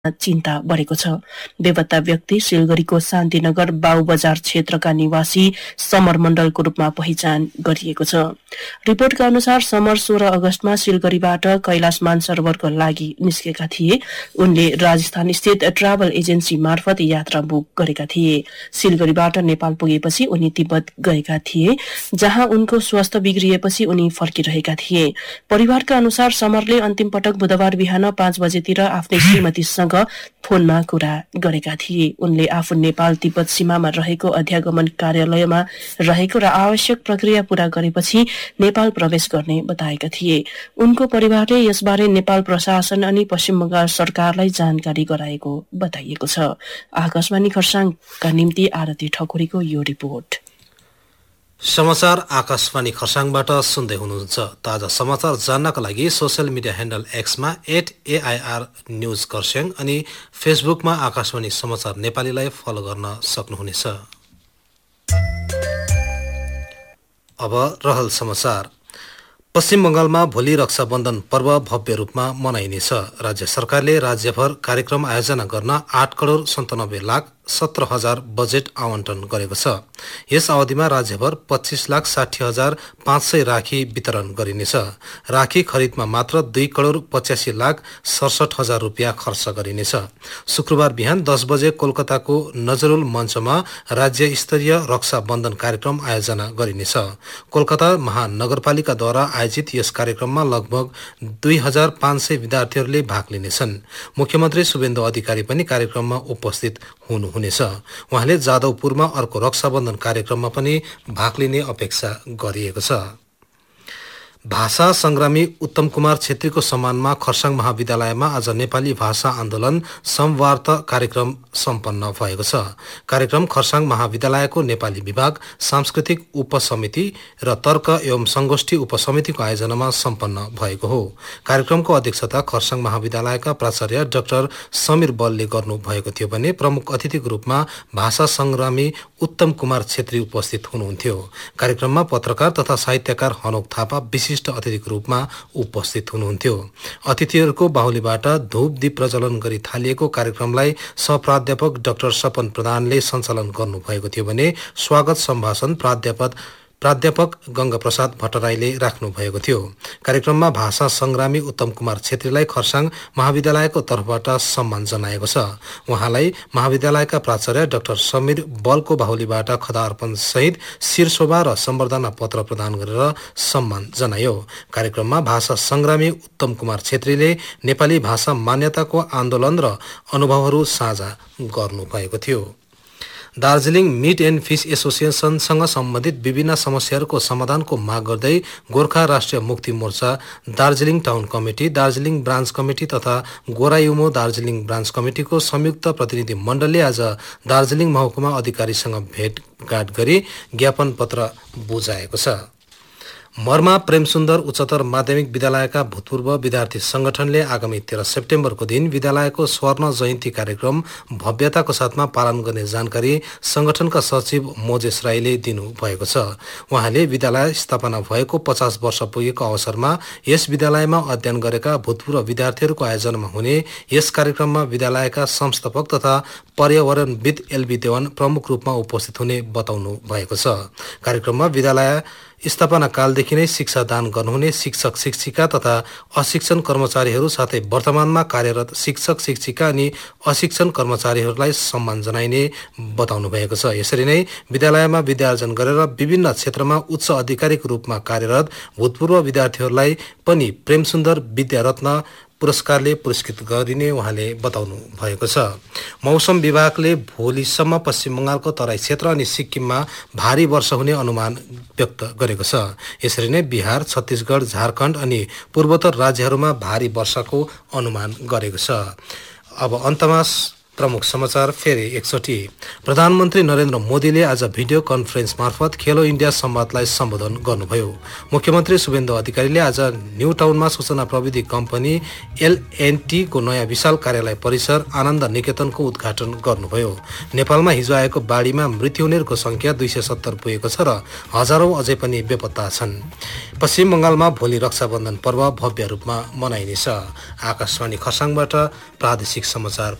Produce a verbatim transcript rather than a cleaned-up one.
चिन्ता बढेको छ। बेपत्ता व्यक्ति सिलगढीको शान्तिनगर बाउ बजार क्षेत्रका निवासी समर मण्डलको रूपमा पहिचान गरिएको छ। रिपोर्टका अनुसार समर सोह्र अगस्तमा सिलगढीबाट कैलाश मानसरोवरको लागि निस्केका थिए। उनले राजस्थान स्थित ट्राभल एजेन्सी मार्फत यात्रा बुक गरेका थिए। सिलगढीबाट नेपाल पुगेपछि उनी तिब्बत गएका थिए, जहाँ उनको स्वास्थ्य बिग्रिएपछि उनी फर्किरहेका थिए। परिवारका अनुसार समरले अन्तिम पटक बुधबार बिहान पाँच बजेतिर आफ्नै श्रीमतीसँग फोनमा कुरा गरेका थिए। उनले आफू नेपाल तिब्बत सीमामा रहेको अध्यागमन कार्यालयमा रहेको र आवश्यक प्रक्रिया पूरा गरेपछि नेपाल प्रवेश गर्ने बताएका थिए। उनको परिवारले यसबारे नेपाल प्रशासन अनि पश्चिम बंगाल सरकारलाई जानकारी गराएको बताइएको छ। आकाशवाणी खरसाङका निम्ति आरती ठकुरीको यो रिपोर्ट। समाचार आकाशवाणी खरसाङबाट सुन्दै हुनुहुन्छ। ताजा समाचार जान्नका लागि social media handle एक्समा at AIR news Kurseong अनि फेसबुकमा आकाशवाणी समाचार नेपालीलाई फलो गर्न सक्नुहुनेछ। अब रहल समाचार। पश्चिम बंगालमा भोलि रक्षाबन्धन पर्व भव्य रूपमा मनाइनेछ। राज्य सरकारले राज्यभर कार्यक्रम आयोजना गर्न आठ करोड़ सन्तानब्बे लाख सत्र हजार बजेट आवन्टन गरेको छ। यस अवधिमा राज्यभर पच्चीस लाख साठी हजार पाँच सय राखी वितरण गरिनेछ। राखी खरिदमा मात्र दुई करोड़ पचासी लाख सडसठ हजार रुपियाँ खर्च गरिनेछ। शुक्रबार बिहान दस बजे कोलकाताको नजरुल मञ्चमा राज्य स्तरीय रक्षाबन्धन कार्यक्रम आयोजना गरिनेछ। कोलकाता महानगरपालिकाद्वारा आयोजित यस कार्यक्रममा लगभग दुई हजार पाँच सय विद्यार्थीहरूले भाग लिनेछन्। मुख्यमन्त्री शुभेन्दु अधिकारी पनि कार्यक्रममा उपस्थित हुनुहुनेछ। उहाँले जादवपुरमा अर्को रक्षाबन्धन कार्यक्रममा पनि भाग लिने अपेक्षा गरिएको छ। भाषा संग्रामी उत्तम कुमार छेत्रीको सम्मानमा खरसाङ महाविद्यालयमा आज नेपाली भाषा आन्दोलन संवार्त कार्यक्रम सम्पन्न भएको छ। कार्यक्रम खरसाङ महाविद्यालयको नेपाली विभाग, सांस्कृतिक उपसमिति र तर्क एवं संगोष्ठी उपसमितिको आयोजनामा सम्पन्न भएको हो। कार्यक्रमको अध्यक्षता खरसाङ महाविद्यालयका प्राचार्य डाक्टर समीर बलले गर्नु भएको थियो भने प्रमुख अतिथिको रूपमा भाषा संग्रामी उत्तम कुमार छेत्री उपस्थित हुनुहुन्थ्यो। कार्यक्रममा पत्रकार तथा साहित्यकार हनोक थापा विशिष्ट अतिथिको रूपमा उपस्थित हुनुहुन्थ्यो। अतिथिहरूको बाहुलीबाट धूप दीप प्रज्वलन गरी थालिएको कार्यक्रमलाई सहप्राध्यापक डाक्टर सपन प्रधानले सञ्चालन गर्नुभएको थियो भने स्वागत सम्भाषण प्राध्यापक प्राध्यापक गंगा प्रसाद भट्टराईले राख्नु भएको थियो। कार्यक्रममा भाषा संग्रामी उत्तम कुमार छेत्रीलाई खरसाङ महाविद्यालयको तर्फबाट सम्मान जनाएको छ। उहाँलाई महाविद्यालयका प्राचार्य डाक्टर समीर बलको बाहुलीबाट खदा अर्पण सहित शिरशोभा र सम्बर्धना पत्र प्रदान गरेर सम्मान जनायो। कार्यक्रममा भाषा संग्रामी उत्तम कुमार छेत्रीले नेपाली भाषा मान्यताको आन्दोलन र अनुभवहरू साझा गर्नु भएको थियो। दार्जिलिङ मिट एन्ड फिस एसोसिएसनसँग सम्बन्धित विभिन्न समस्याहरूको समाधानको माग गर्दै गोर्खा राष्ट्रिय Mukti Morcha Darjeeling town committee, Darjeeling branch committee तथा गोरायुमो दार्जिलिङ ब्रान्च कमिटीको संयुक्त प्रतिनिधि मण्डलले आज दार्जिलिङ महकुमा अधिकारीसँग भेटघाट गरी ज्ञापन पत्र बुझाएको छ। मर्मा प्रेमसुन्दर उच्चतर माध्यमिक विद्यालयका भूतपूर्व विद्यार्थी संगठनले आगामी तेह्र सेप्टेम्बरको दिन विद्यालयको स्वर्ण जयन्ती कार्यक्रम भव्यताको साथमा पालन गर्ने जानकारी संगठनका सचिव मोजेस राईले दिनु भएको छ। उहाँले विद्यालय स्थापना भएको पचास वर्ष पुगेको अवसरमा यस विद्यालयमा अध्ययन गरेका भूतपूर्व विद्यार्थीहरूको आयोजनामा हुने यस कार्यक्रममा विद्यालयका संस्थापक तथा पर्यावरणविद एलबी देवान प्रमुख रूपमा उपस्थित हुने बताउनु भएको छ। कार्यक्रममा विद्यालय स्थापना कालदेखि नै शिक्षा दान गर्नुहुने शिक्षक शिक्षिका तथा अशिक्षण कर्मचारीहरू साथै वर्तमानमा कार्यरत शिक्षक शिक्षिका अनि अशिक्षण कर्मचारीहरूलाई सम्मान जनाइने बताउनु भएको छ। यसरी नै विद्यालयमा विद्यार्जन गरेर विभिन्न क्षेत्रमा उच्च अधिकारीको रूपमा कार्यरत भूतपूर्व विद्यार्थीहरूलाई पनि प्रेमसुन्दर विद्यारत्न पुरस्कारले पुरस्कृत गरिने उहाँले बताउनु भएको छ। मौसम विभागले भोलिसम्म पश्चिम बंगालको तराई क्षेत्र अनि सिक्किममा भारी वर्षा हुने अनुमान व्यक्त गरेको छ। यसरी नै बिहार, छत्तीसगढ, झारखण्ड अनि पूर्वोत्तर राज्यहरूमा भारी वर्षाको अनुमान गरेको छ। अब अन्तमा प्रमुख समाचार फेरि एकचोटि। प्रधानमन्त्री नरेन्द्र मोदीले आज भिडियो कन्फरेन्स मार्फत खेलो इन्डिया संवादलाई सम्बोधन गर्नुभयो। मुख्यमन्त्री शुभेन्दु अधिकारीले आज न्यू टाउनमा सूचना प्रविधि कम्पनी एलएनटी को नयाँ विशाल कार्यालय परिसर आनन्द निकेतनको उद्घाटन गर्नुभयो। नेपालमा हिजो आएको बाढीमा मृत्यु हुनेहरूको संख्या दुई सय सत्तर पुगेको छ र हजारौं अझै पनि बेपत्ता छन्। पश्चिम बंगालमा भोलि रक्षाबन्धन पर्व भव्य रूपमा मनाइनेछ। आकाशवाणी खरसाङबाट प्रादेशिक समाचार